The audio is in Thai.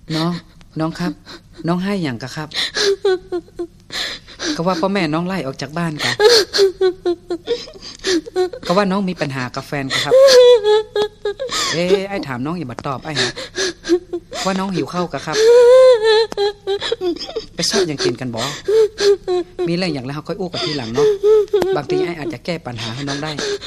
น้องครับน้องให้อย่างกะครับก็ว่าพ่อแม่น้องไล่ออกจากบ้านกะก็ว่าน้องมีปัญหากับแฟนกะครับไอ้ถามน้องอย่าบัดตอบไอ้ฮะว่าน้องหิวข้าวกะครับไปซอดอย่างกินกันบ่มีเรื่องอย่างแล้วค่อยอู้กันทีหลังเนาะบางทีไอ้อาจจะแก้ปัญหาให้น้องได้